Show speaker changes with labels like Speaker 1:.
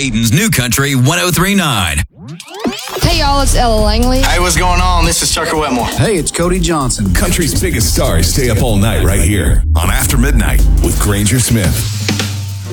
Speaker 1: Dayton's New Country 103.9.
Speaker 2: Hey, y'all, it's Ella Langley.
Speaker 3: Hey, what's going on? This is Tucker Wetmore.
Speaker 4: Hey, it's Cody Johnson.
Speaker 5: Country's biggest stars stay up all night right here on After Midnight with Granger Smith.